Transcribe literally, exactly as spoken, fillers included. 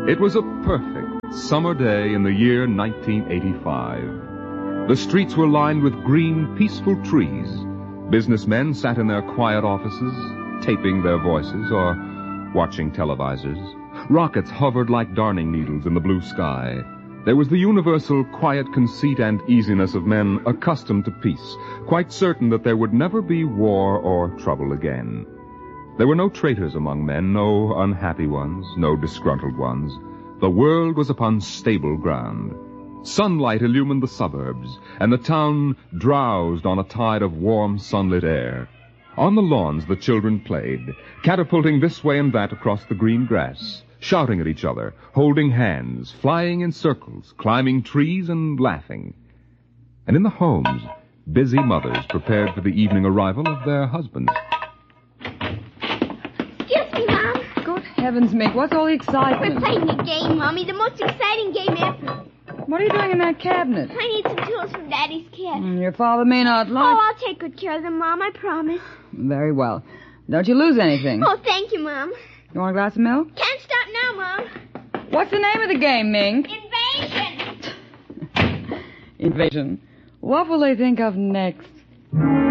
It was a perfect summer day in the year nineteen eighty-five. The streets were lined with green, peaceful trees. Businessmen sat in their quiet offices, taping their voices or watching televisors. Rockets hovered like darning needles in the blue sky. There was the universal quiet conceit and easiness of men accustomed to peace, quite certain that there would never be war or trouble again. There were no traitors among men, no unhappy ones, no disgruntled ones. The world was upon stable ground. Sunlight illumined the suburbs, and the town drowsed on a tide of warm, sunlit air. On the lawns the children played, catapulting this way and that across the green grass, shouting at each other, holding hands, flying in circles, climbing trees and laughing. And in the homes, busy mothers prepared for the evening arrival of their husbands. Excuse me, Mom. Good heavens, Mick, what's all the excitement? We're playing a game, Mommy, the most exciting game ever. What are you doing in that cabinet? I need some tools from Daddy's kit. Mm, your father may not like... Oh, I'll take good care of them, Mom, I promise. Very well. Don't you lose anything. Oh, thank you, Mom. You want a glass of milk? Can't stop now, Mom. What's the name of the game, Mink? Invasion. Invasion. What will they think of next?